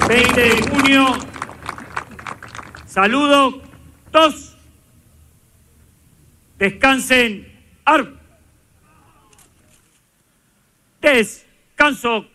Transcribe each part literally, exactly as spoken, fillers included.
veinte de junio. Saludo. Dos. Descansen. Ar. Descanso.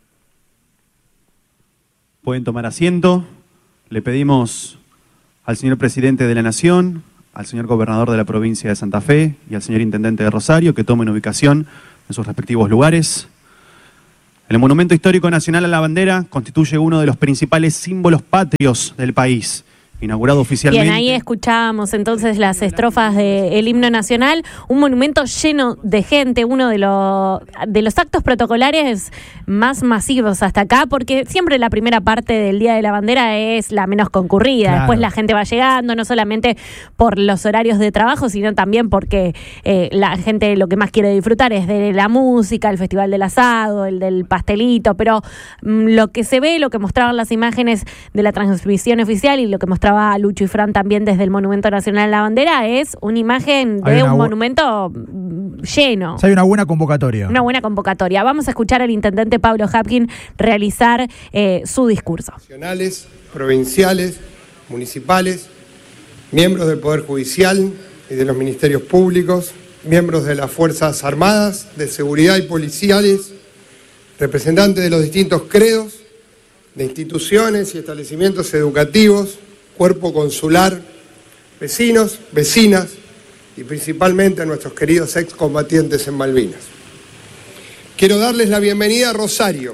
Pueden tomar asiento. Le pedimos al señor presidente de la Nación, al señor gobernador de la provincia de Santa Fe y al señor intendente de Rosario que tomen ubicación en sus respectivos lugares. El Monumento Histórico Nacional a la Bandera constituye uno de los principales símbolos patrios del país. Inaugurado oficialmente. Bien, ahí escuchábamos entonces las estrofas del himno nacional, un monumento lleno de gente, uno de, lo, de los actos protocolares más masivos hasta acá, porque siempre la primera parte del Día de la Bandera es la menos concurrida, claro. Después la gente va llegando, no solamente por los horarios de trabajo, sino también porque eh, la gente lo que más quiere disfrutar es de la música, el Festival del Asado, el del pastelito, pero mmm, lo que se ve, lo que mostraban las imágenes de la transmisión oficial y lo que mostraban a Lucho y Fran también desde el Monumento Nacional a la Bandera, es una imagen de un monumento lleno. O sea, hay una buena convocatoria. Una buena convocatoria. Vamos a escuchar al intendente Pablo Hapkin realizar eh, su discurso. Nacionales, provinciales, municipales, miembros del Poder Judicial y de los ministerios públicos, miembros de las Fuerzas Armadas, de Seguridad y policiales, representantes de los distintos credos, de instituciones y establecimientos educativos, cuerpo consular, vecinos, vecinas y principalmente a nuestros queridos excombatientes en Malvinas. Quiero darles la bienvenida a Rosario,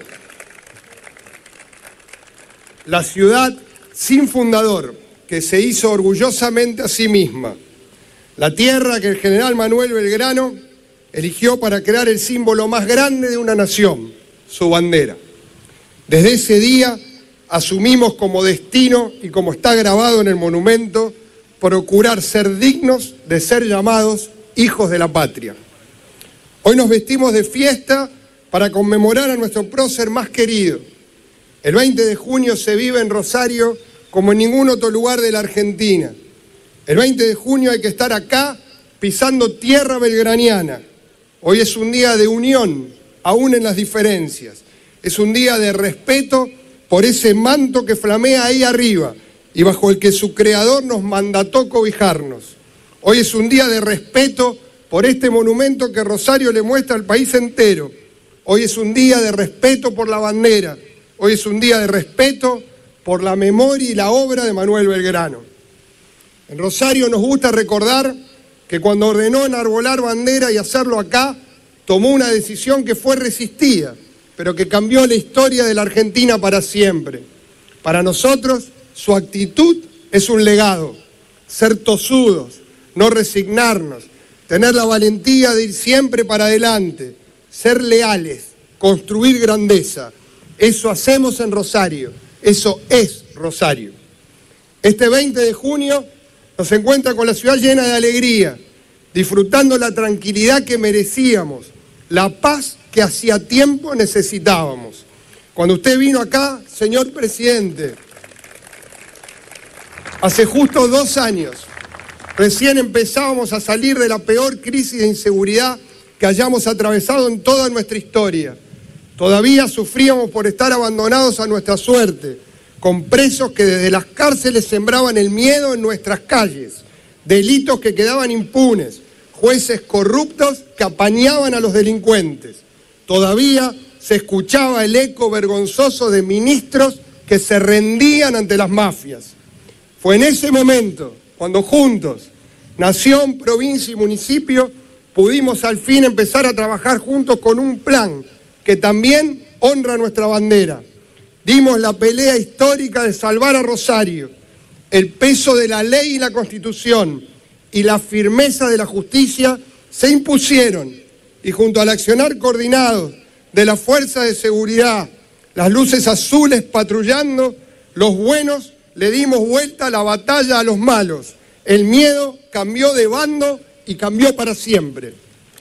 la ciudad sin fundador que se hizo orgullosamente a sí misma, la tierra que el general Manuel Belgrano eligió para crear el símbolo más grande de una nación, su bandera. Desde ese día asumimos como destino y como está grabado en el monumento, procurar ser dignos de ser llamados hijos de la patria. Hoy nos vestimos de fiesta para conmemorar a nuestro prócer más querido. El veinte de junio se vive en Rosario como en ningún otro lugar de la Argentina. El veinte de junio hay que estar acá pisando tierra belgraniana. Hoy es un día de unión, aún en las diferencias. Es un día de respeto por ese manto que flamea ahí arriba y bajo el que su creador nos mandató cobijarnos. Hoy es un día de respeto por este monumento que Rosario le muestra al país entero. Hoy es un día de respeto por la bandera. Hoy es un día de respeto por la memoria y la obra de Manuel Belgrano. En Rosario nos gusta recordar que cuando ordenó enarbolar bandera y hacerlo acá, tomó una decisión que fue resistida, pero que cambió la historia de la Argentina para siempre. Para nosotros, su actitud es un legado. Ser tosudos, no resignarnos, tener la valentía de ir siempre para adelante, ser leales, construir grandeza. Eso hacemos en Rosario, eso es Rosario. Este veinte de junio nos encuentra con la ciudad llena de alegría, disfrutando la tranquilidad que merecíamos, la paz que hacía tiempo necesitábamos. Cuando usted vino acá, señor presidente, hace justo dos años, recién empezábamos a salir de la peor crisis de inseguridad que hayamos atravesado en toda nuestra historia. Todavía sufríamos por estar abandonados a nuestra suerte, con presos que desde las cárceles sembraban el miedo en nuestras calles, delitos que quedaban impunes, jueces corruptos que apañaban a los delincuentes. Todavía se escuchaba el eco vergonzoso de ministros que se rendían ante las mafias. Fue en ese momento, cuando juntos, nación, provincia y municipio, pudimos al fin empezar a trabajar juntos con un plan que también honra nuestra bandera. Dimos la pelea histórica de salvar a Rosario. El peso de la ley y la Constitución y la firmeza de la justicia se impusieron, y junto al accionar coordinado de las fuerzas de seguridad, las luces azules patrullando, los buenos le dimos vuelta a la batalla a los malos. El miedo cambió de bando y cambió para siempre.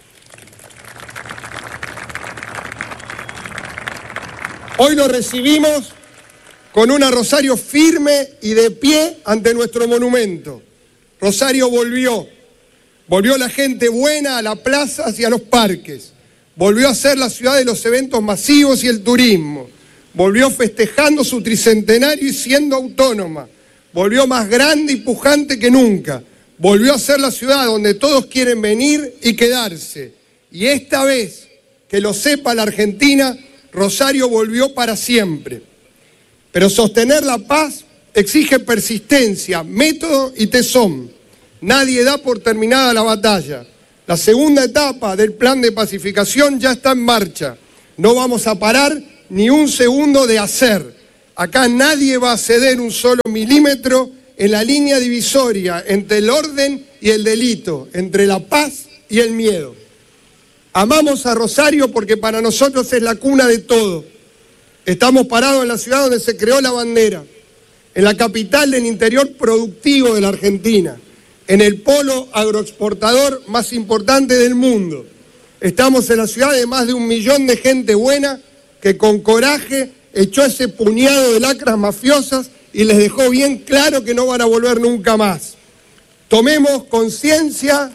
Hoy lo recibimos con una Rosario firme y de pie ante nuestro monumento. Rosario volvió. Volvió la gente buena a las plazas y a los parques. Volvió a ser la ciudad de los eventos masivos y el turismo. volvió festejando su tricentenario y siendo autónoma, volvió más grande y pujante que nunca, volvió a ser la ciudad donde todos quieren venir y quedarse. Y esta vez, que lo sepa la Argentina, Rosario volvió para siempre. Pero sostener la paz exige persistencia, método y tesón. Nadie da por terminada la batalla. La segunda etapa del plan de pacificación ya está en marcha. No vamos a parar ni un segundo de hacer. Acá nadie va a ceder un solo milímetro en la línea divisoria entre el orden y el delito, entre la paz y el miedo. Amamos a Rosario porque para nosotros es la cuna de todo. Estamos parados en la ciudad donde se creó la bandera, en la capital del interior productivo de la Argentina, en el polo agroexportador más importante del mundo. Estamos en la ciudad de más de un millón de gente buena que con coraje echó ese puñado de lacras mafiosas y les dejó bien claro que no van a volver nunca más. Tomemos conciencia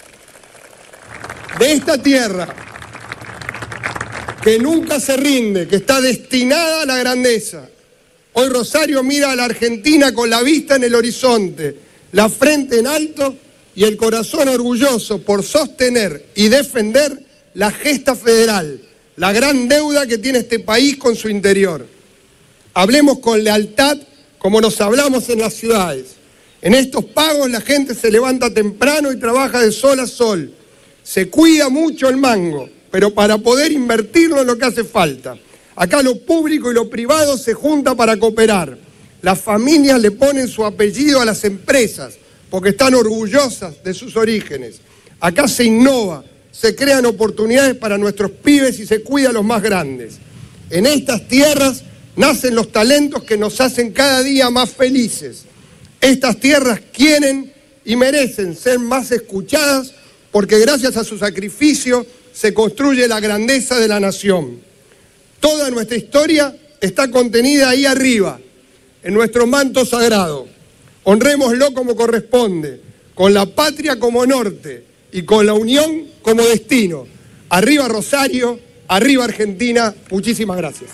de esta tierra que nunca se rinde, que está destinada a la grandeza. Hoy Rosario mira a la Argentina con la vista en el horizonte, la frente en alto y el corazón orgulloso por sostener y defender la gesta federal, la gran deuda que tiene este país con su interior. Hablemos con lealtad como nos hablamos en las ciudades. En estos pagos la gente se levanta temprano y trabaja de sol a sol. Se cuida mucho el mango, pero para poder invertirlo en lo que hace falta. Acá lo público y lo privado se junta para cooperar. Las familias le ponen su apellido a las empresas porque están orgullosas de sus orígenes. Acá se innova, se crean oportunidades para nuestros pibes y se cuida a los más grandes. En estas tierras nacen los talentos que nos hacen cada día más felices. Estas tierras quieren y merecen ser más escuchadas porque gracias a su sacrificio se construye la grandeza de la nación. Toda nuestra historia está contenida ahí arriba, en nuestro manto sagrado. Honrémoslo como corresponde, con la patria como norte y con la unión como destino. Arriba Rosario, arriba Argentina. Muchísimas gracias.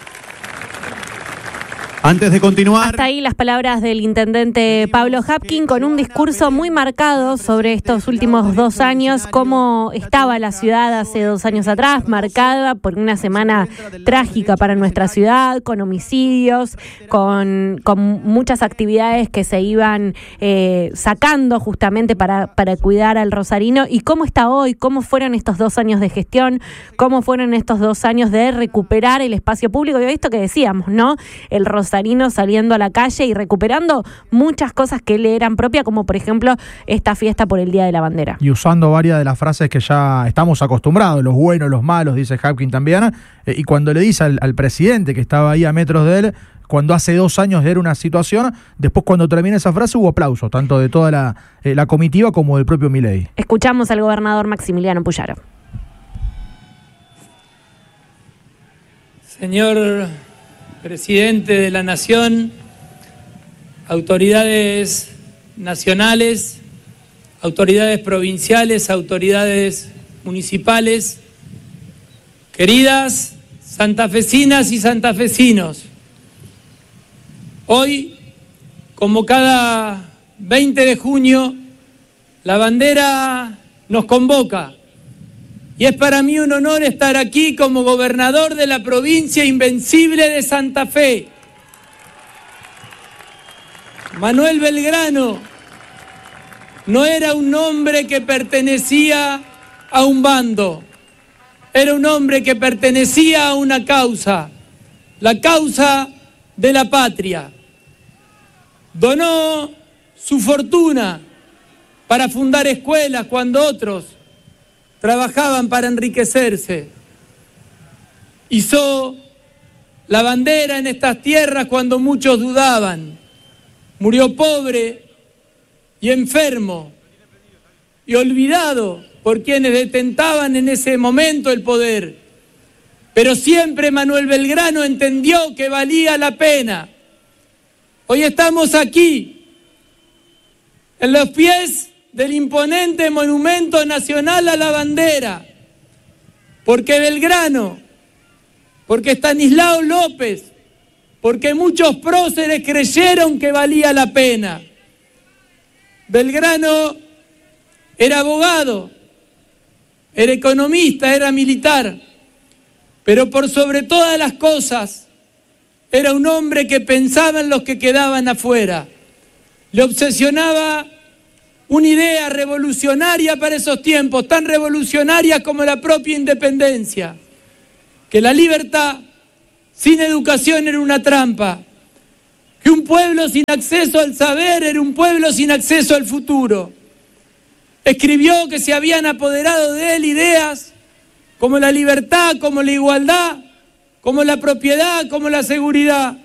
Antes de continuar... Hasta ahí las palabras del intendente Pablo Hapkin con un discurso muy marcado sobre estos últimos dos años, cómo estaba la ciudad hace dos años atrás, marcada por una semana trágica para nuestra ciudad, con homicidios, con, con muchas actividades que se iban eh, sacando justamente para, para cuidar al rosarino, y cómo está hoy, cómo fueron estos dos años de gestión, cómo fueron estos dos años de recuperar el espacio público, y esto que decíamos, ¿no? El rosarino saliendo a la calle y recuperando muchas cosas que le eran propias, como por ejemplo esta fiesta por el Día de la Bandera. Y usando varias de las frases que ya estamos acostumbrados, los buenos, los malos, dice Hapkin también, eh, y cuando le dice al, al presidente que estaba ahí a metros de él, cuando hace dos años era una situación, después cuando termina esa frase hubo aplausos, tanto de toda la, eh, la comitiva como del propio Milei. Escuchamos al gobernador Maximiliano Puyaro. Señor Presidente de la Nación, autoridades nacionales, autoridades provinciales, autoridades municipales, queridas santafesinas y santafesinos, hoy, como cada veinte de junio, la bandera nos convoca. Y es para mí un honor estar aquí como gobernador de la provincia invencible de Santa Fe. Manuel Belgrano no era un hombre que pertenecía a un bando, era un hombre que pertenecía a una causa, la causa de la patria. Donó su fortuna para fundar escuelas cuando otros trabajaban para enriquecerse. Hizo la bandera en estas tierras cuando muchos dudaban. Murió pobre y enfermo y olvidado por quienes detentaban en ese momento el poder. Pero siempre Manuel Belgrano entendió que valía la pena. Hoy estamos aquí, en los pies del imponente monumento nacional a la bandera, porque Belgrano porque Estanislao López, porque muchos próceres creyeron que valía la pena. Belgrano era abogado, era economista, era militar, pero por sobre todas las cosas era un hombre que pensaba en los que quedaban afuera. Le obsesionaba una idea revolucionaria para esos tiempos, tan revolucionaria como la propia independencia, que la libertad sin educación era una trampa, que un pueblo sin acceso al saber era un pueblo sin acceso al futuro. Escribió que se habían apoderado de él ideas como la libertad, como la igualdad, como la propiedad, como la seguridad.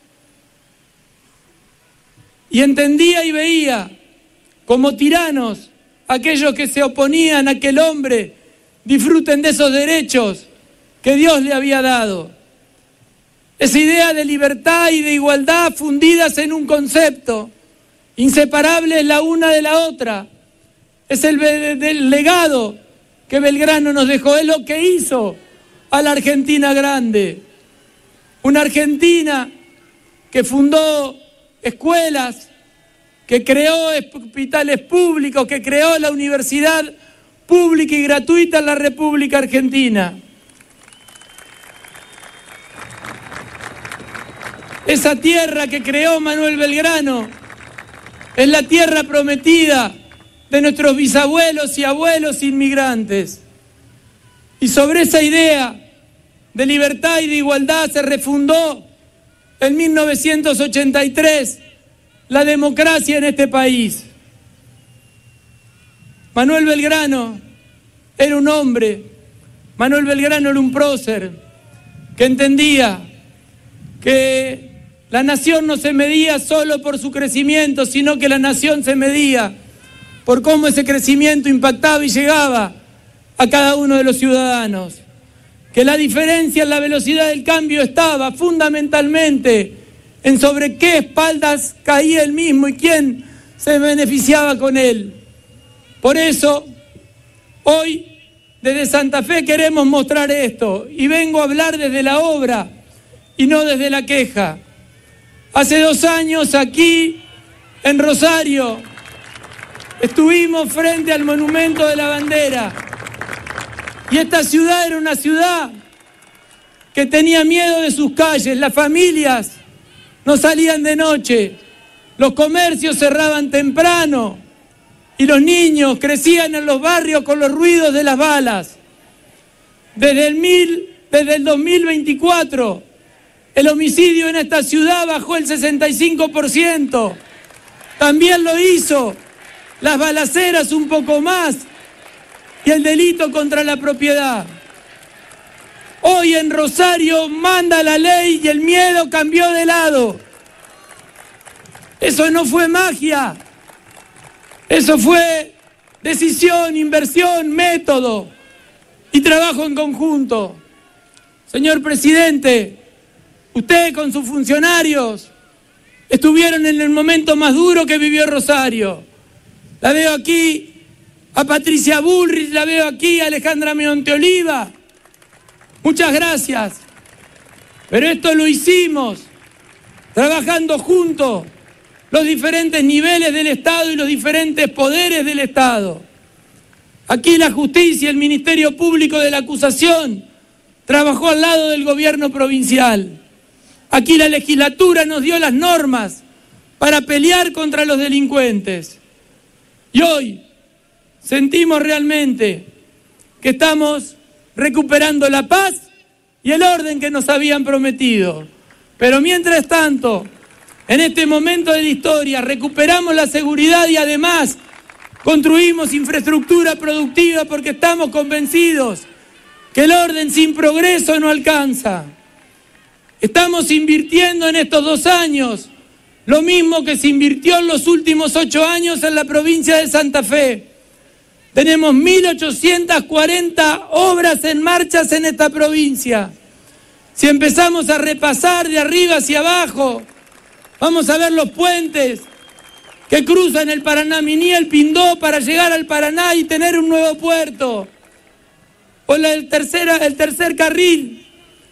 Y entendía y veía como tiranos aquellos que se oponían a que el hombre disfruten de esos derechos que Dios le había dado. Esa idea de libertad y de igualdad fundidas en un concepto, inseparables la una de la otra. Es el, el legado que Belgrano nos dejó, es lo que hizo a la Argentina grande. Una Argentina que fundó escuelas, que creó hospitales públicos, que creó la universidad pública y gratuita en la República Argentina. Esa tierra que creó Manuel Belgrano es la tierra prometida de nuestros bisabuelos y abuelos inmigrantes. Y sobre esa idea de libertad y de igualdad se refundó en mil novecientos ochenta y tres la democracia en este país. Manuel Belgrano era un hombre, Manuel Belgrano era un prócer que entendía que la nación no se medía solo por su crecimiento, sino que la nación se medía por cómo ese crecimiento impactaba y llegaba a cada uno de los ciudadanos. Que la diferencia en la velocidad del cambio estaba fundamentalmente en sobre qué espaldas caía él mismo y quién se beneficiaba con él. Por eso, hoy, desde Santa Fe queremos mostrar esto, y vengo a hablar desde la obra y no desde la queja. Hace dos años aquí, en Rosario, estuvimos frente al Monumento de la Bandera, y esta ciudad era una ciudad que tenía miedo de sus calles, las familias no salían de noche, los comercios cerraban temprano y los niños crecían en los barrios con los ruidos de las balas. Desde el, mil, desde el dos mil veinticuatro, el homicidio en esta ciudad bajó el sesenta y cinco por ciento. También lo hizo las balaceras un poco más y el delito contra la propiedad. Hoy en Rosario manda la ley y el miedo cambió de lado. Eso no fue magia. Eso fue decisión, inversión, método y trabajo en conjunto. Señor presidente, usted con sus funcionarios estuvieron en el momento más duro que vivió Rosario. La veo aquí a Patricia Bullrich, la veo aquí a Alejandra Monteoliva. Muchas gracias. Pero esto lo hicimos trabajando juntos los diferentes niveles del Estado y los diferentes poderes del Estado. Aquí la justicia, el Ministerio Público de la Acusación, trabajó al lado del gobierno provincial. Aquí la legislatura nos dio las normas para pelear contra los delincuentes. Y hoy sentimos realmente que estamos recuperando la paz y el orden que nos habían prometido. Pero mientras tanto, en este momento de la historia, recuperamos la seguridad y además construimos infraestructura productiva porque estamos convencidos que el orden sin progreso no alcanza. Estamos invirtiendo en estos dos años lo mismo que se invirtió en los últimos ocho años en la provincia de Santa Fe. Tenemos mil ochocientas cuarenta obras en marcha en esta provincia. Si empezamos a repasar de arriba hacia abajo, vamos a ver los puentes que cruzan el Paraná Miní, el Pindó, para llegar al Paraná y tener un nuevo puerto. O la, el, tercera, el tercer carril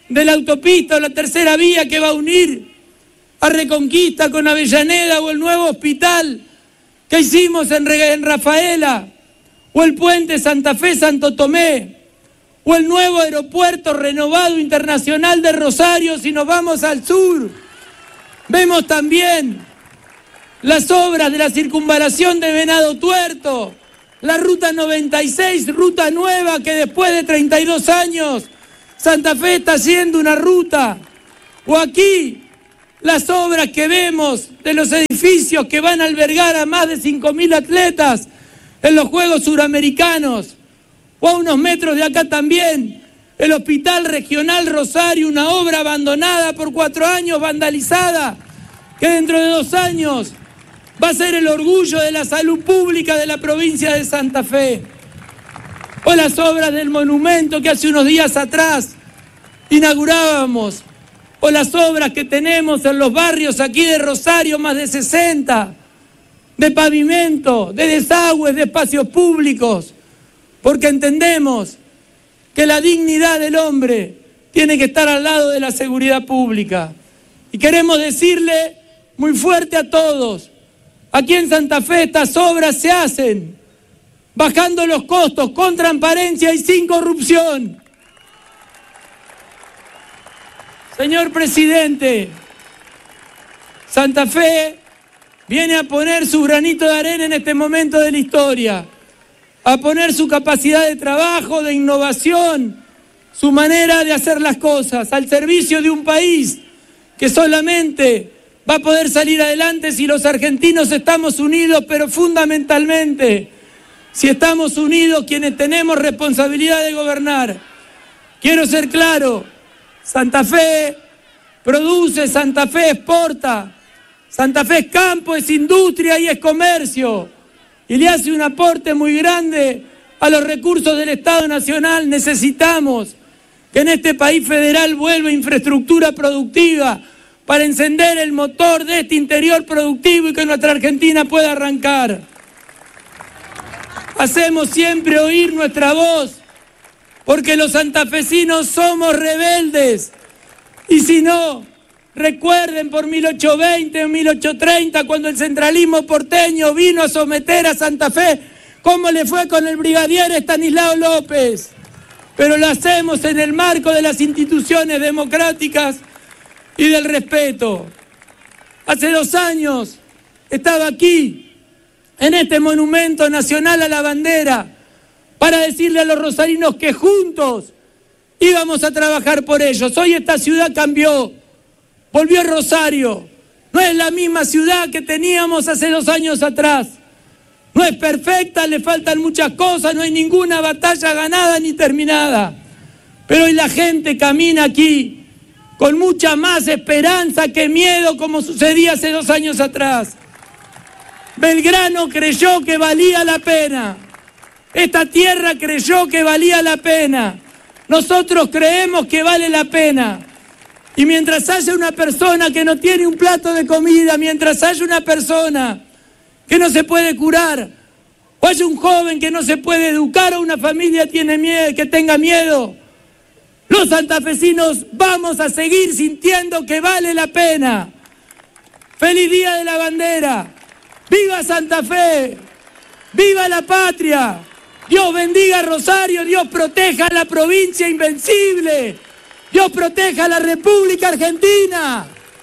de la autopista o la tercera vía que va a unir a Reconquista con Avellaneda, o el nuevo hospital que hicimos en, en Rafaela, o el puente Santa Fe-Santo Tomé, o el nuevo aeropuerto renovado internacional de Rosario. Si nos vamos al sur, vemos también las obras de la circunvalación de Venado Tuerto, la ruta noventa y seis, ruta nueva que después de treinta y dos años Santa Fe está haciendo una ruta, o aquí las obras que vemos de los edificios que van a albergar a más de cinco mil atletas en los Juegos Suramericanos, o a unos metros de acá también el Hospital Regional Rosario, una obra abandonada por cuatro años, vandalizada, que dentro de dos años va a ser el orgullo de la salud pública de la provincia de Santa Fe. O las obras del monumento que hace unos días atrás inaugurábamos, o las obras que tenemos en los barrios aquí de Rosario, más de sesenta, de pavimento, de desagües, de espacios públicos, porque entendemos que la dignidad del hombre tiene que estar al lado de la seguridad pública. Y queremos decirle muy fuerte a todos: aquí en Santa Fe estas obras se hacen bajando los costos, con transparencia y sin corrupción. Señor presidente, Santa Fe viene a poner su granito de arena en este momento de la historia, a poner su capacidad de trabajo, de innovación, su manera de hacer las cosas al servicio de un país que solamente va a poder salir adelante si los argentinos estamos unidos, pero fundamentalmente si estamos unidos quienes tenemos responsabilidad de gobernar. Quiero ser claro: Santa Fe produce, Santa Fe exporta, Santa Fe es campo, es industria y es comercio, y le hace un aporte muy grande a los recursos del Estado Nacional. Necesitamos que en este país federal vuelva infraestructura productiva para encender el motor de este interior productivo y que nuestra Argentina pueda arrancar. Hacemos siempre oír nuestra voz porque los santafesinos somos rebeldes. Y si no, recuerden por mil ochocientos veinte o mil ochocientos treinta, cuando el centralismo porteño vino a someter a Santa Fe, cómo le fue con el brigadier Estanislao López. Pero lo hacemos en el marco de las instituciones democráticas y del respeto. Hace dos años estaba aquí, en este monumento nacional a la bandera, para decirle a los rosarinos que juntos íbamos a trabajar por ellos. Hoy esta ciudad cambió, volvió Rosario, no es la misma ciudad que teníamos hace dos años atrás. No es perfecta, le faltan muchas cosas, no hay ninguna batalla ganada ni terminada. Pero hoy la gente camina aquí con mucha más esperanza que miedo, como sucedía hace dos años atrás. Belgrano creyó que valía la pena. Esta tierra creyó que valía la pena. Nosotros creemos que vale la pena. Y mientras haya una persona que no tiene un plato de comida, mientras haya una persona que no se puede curar, o haya un joven que no se puede educar, o una familia tiene miedo, que tenga miedo, los santafesinos vamos a seguir sintiendo que vale la pena. ¡Feliz Día de la Bandera! ¡Viva Santa Fe! ¡Viva la patria! Dios bendiga a Rosario, Dios proteja a la provincia invencible, Dios proteja a la República Argentina.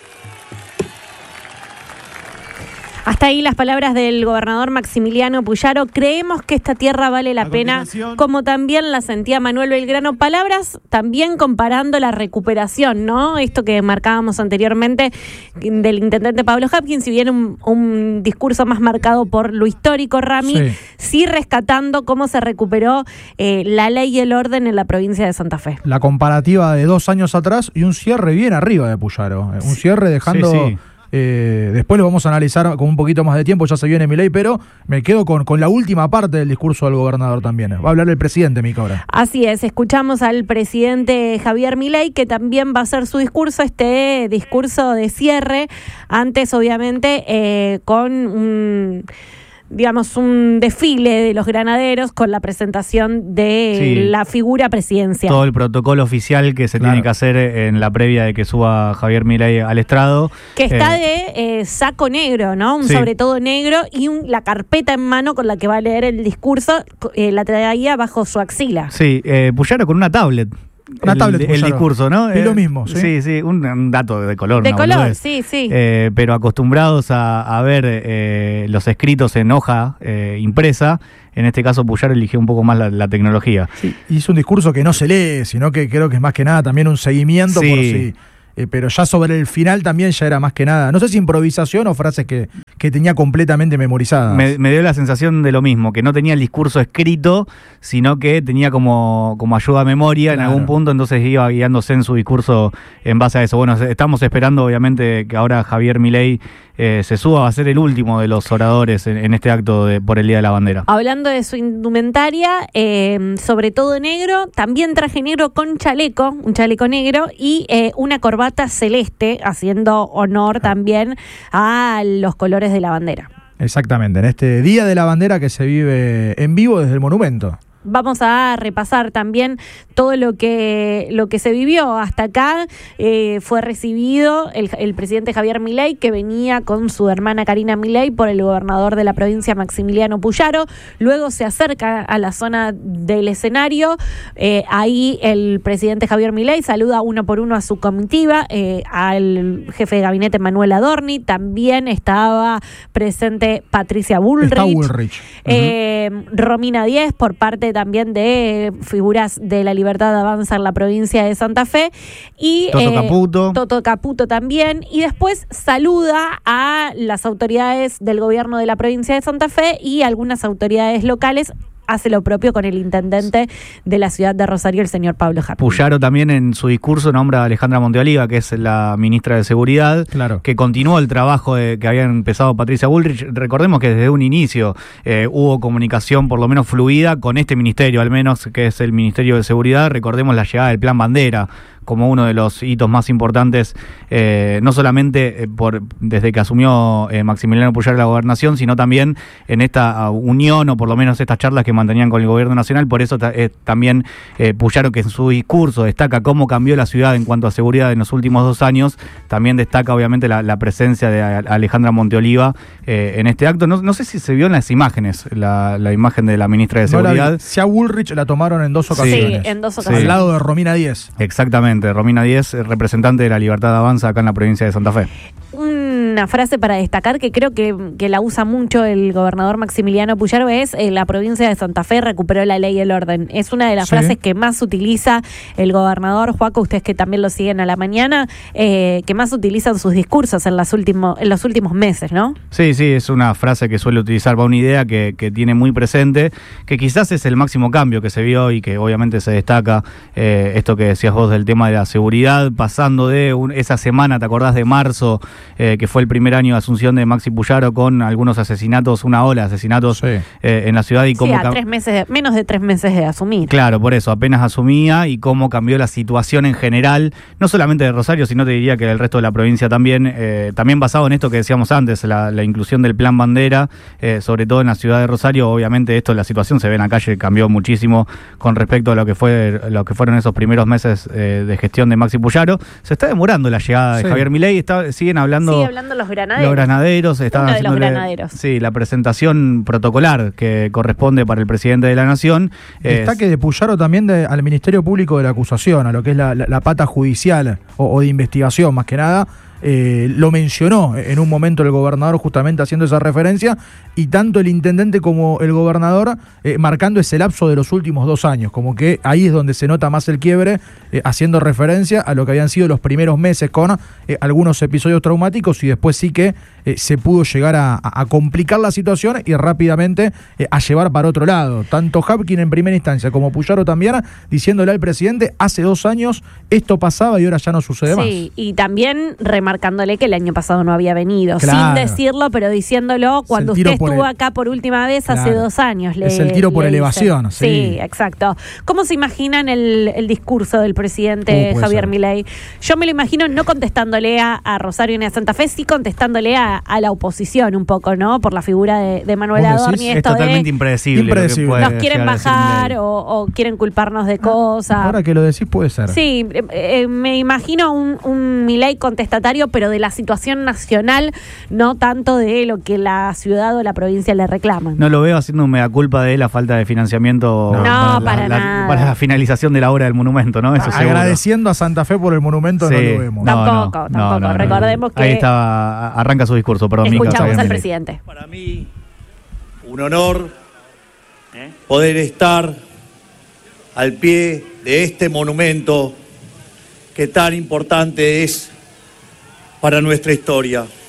Hasta ahí las palabras del gobernador Maximiliano Puyaro. Creemos que esta tierra vale la pena, como también la sentía Manuel Belgrano. Palabras también comparando la recuperación, ¿no? Esto que marcábamos anteriormente del intendente Pablo Hapkin, si bien un, un discurso más marcado por lo histórico, Rami, sí, sí rescatando cómo se recuperó eh, la ley y el orden en la provincia de Santa Fe. La comparativa de dos años atrás y un cierre bien arriba de Puyaro. Un cierre dejando... Sí, sí. Eh, después lo vamos a analizar con un poquito más de tiempo, ya se viene mi ley, pero me quedo con, con la última parte del discurso del gobernador también. Va a hablar el presidente, Mica, ahora. Así es, escuchamos al presidente Javier Milei, que también va a hacer su discurso, este discurso de cierre, antes obviamente eh, con un... digamos, un desfile de los granaderos con la presentación de Sí. la figura presidencial. Todo el protocolo oficial que se Claro. tiene que hacer en la previa de que suba Javier Milei al estrado. Que está Eh, de eh, saco negro, ¿no? Un Sí. sobre todo negro y un, la carpeta en mano con la que va a leer el discurso, eh, la traía bajo su axila. Sí, eh, Puyaro con una tablet. Una el, tablet, El Puyaro. discurso, ¿no? Y lo mismo, ¿sí? Sí, sí, un, un dato de color. De una color, boludez. sí, sí. Eh, pero acostumbrados a, a ver eh, los escritos en hoja eh, impresa, en este caso Puyaro eligió un poco más la, la tecnología. Hizo un discurso que no se lee, sino que creo que es más que nada también un seguimiento Sí. por si. eh, pero ya sobre el final también ya era más que nada, no sé si improvisación o frases que, que tenía completamente memorizadas. Me, me dio la sensación de lo mismo, que no tenía el discurso escrito, sino que tenía como, como ayuda a memoria en Claro. algún punto, entonces iba guiándose en su discurso en base a eso. Bueno, estamos esperando obviamente que ahora Javier Milei eh, se suba, va a ser el último de los oradores en, en este acto de, por el Día de la Bandera. Hablando de su indumentaria, eh, sobre todo negro, también traje negro con chaleco, un chaleco negro y eh, una corbata celeste, haciendo honor también a los colores de la bandera. Exactamente, en este Día de la Bandera que se vive en vivo desde el monumento. Vamos a repasar también todo lo que lo que se vivió hasta acá. Eh, fue recibido el, el presidente Javier Milei, que venía con su hermana Karina Milei por el gobernador de la provincia Maximiliano Puyaro. Luego se acerca a la zona del escenario. Eh, ahí el presidente Javier Milei saluda uno por uno a su comitiva, eh, al jefe de gabinete Manuel Adorni. También estaba presente Patricia Bullrich. Está Bullrich. Eh, Romina Díez, por parte también de figuras de la Libertad Avanza en la provincia de Santa Fe. Y Toto Caputo. Toto Caputo también. Y después saluda a las autoridades del gobierno de la provincia de Santa Fe y algunas autoridades locales. Hace lo propio con el intendente de la ciudad de Rosario, el señor Pablo Hapkin. Puyaro también en su discurso nombra a Alejandra Monteoliva, que es la ministra de Seguridad, Claro. que continuó el trabajo de, que había empezado Patricia Bullrich. Recordemos que desde un inicio eh, hubo comunicación por lo menos fluida con este ministerio, al menos que es el Ministerio de Seguridad. Recordemos la llegada del Plan Bandera como uno de los hitos más importantes, eh, no solamente eh, por desde que asumió eh, Maximiliano Puyaro la gobernación, sino también en esta uh, unión, o por lo menos estas charlas que mantenían con el gobierno nacional. Por eso ta, eh, también eh, Puyaro, que en su discurso destaca cómo cambió la ciudad en cuanto a seguridad en los últimos dos años, también destaca obviamente la, la presencia de Alejandra Monteoliva eh, en este acto. No, no sé si se vio en las imágenes, la, la imagen de la ministra de No la vi. Seguridad. Si a Bullrich la tomaron en dos Sí, ocasiones. en dos Sí. ocasiones. Al lado de Romina Díez. Exactamente, Romina Díez, representante de la Libertad Avanza acá en la provincia de Santa Fe. Una frase para destacar que creo que, que la usa mucho el gobernador Maximiliano Puyaro es eh, la provincia de Santa Fe recuperó la ley y el orden. Es una de las Sí. frases que más utiliza el gobernador, Joaco, ustedes que también lo siguen a la mañana, eh, que más utilizan sus discursos en, las último, en los últimos meses, ¿no? Sí, sí, es una frase que suele utilizar, va una idea que, que tiene muy presente, que quizás es el máximo cambio que se vio y que obviamente se destaca, eh, esto que decías vos del tema de la seguridad, pasando de un, esa semana, ¿te acordás de marzo, eh, que fue el primer año de asunción de Maxi Puyaro con algunos asesinatos, una ola de asesinatos Sí. eh, en la ciudad y Sí, cómo... a tres meses, de- menos de tres meses de asumir. Claro, por eso, apenas asumía y cómo cambió la situación en general, no solamente de Rosario, sino te diría que del resto de la provincia también, eh, también basado en esto que decíamos antes, la, la inclusión del Plan Bandera, eh, sobre todo en la ciudad de Rosario. Obviamente esto, la situación se ve en la calle, cambió muchísimo con respecto a lo que fue lo que fueron esos primeros meses eh, de gestión de Maxi Puyaro. Se está demorando la llegada Sí. de Javier Milei, está, siguen hablando... Sigue hablando los granaderos. Los granaderos estaban Uno de los haciéndole, granaderos. sí, la presentación protocolar que corresponde para el presidente de la Nación. es- Destaque de Puyaro también de, al Ministerio Público de la Acusación, a lo que es la, la- la pata judicial o, o de investigación más que nada. Eh, lo mencionó en un momento el gobernador justamente haciendo esa referencia, y tanto el intendente como el gobernador eh, marcando ese lapso de los últimos dos años, como que ahí es donde se nota más el quiebre, eh, haciendo referencia a lo que habían sido los primeros meses con eh, algunos episodios traumáticos, y después sí que eh, se pudo llegar a, a- a complicar la situación y rápidamente eh, a llevar para otro lado. Tanto Hapkin en primera instancia como Puyaro también, diciéndole al presidente, hace dos años esto pasaba y ahora ya no sucede más. Sí, y también remarcó remarcándole que el año pasado no había venido, Claro. sin decirlo, pero diciéndolo cuando el tiro usted por estuvo el- acá por última vez hace Claro. dos años. Le, Es el tiro por le dice. elevación, sí. exacto. ¿Cómo se imaginan el, el discurso del presidente ¿Cómo puede Javier ser? Milei? Yo me lo imagino no contestándole a, a Rosario ni a Santa Fe, sí contestándole a, a la oposición un poco, ¿no? Por la figura de, de Manuel ¿Vos decís? Adorni. Es esto de totalmente impredecible. lo que Impredecible. puede nos quieren llegar a decir bajar Milei. o, o quieren culparnos de cosas. Ahora que lo decís puede ser. Sí, eh, eh, me imagino un, un Milei contestatario, pero de la situación nacional, no tanto de lo que la ciudad o la provincia le reclaman. No lo veo haciendo un mea culpa de la falta de financiamiento No, No, la- para la- nada. para la finalización de la obra del monumento, ¿no? Eso seguro. Agradeciendo a Santa Fe por el monumento Sí. no lo vemos. No, Tampoco, no, tampoco. no, no, no. Recordemos que- Ahí está, arranca su discurso, perdón. Mica, Escuchamos Javier al Milei. presidente. Para mí, un honor poder estar al pie de este monumento que tan importante es para nuestra historia.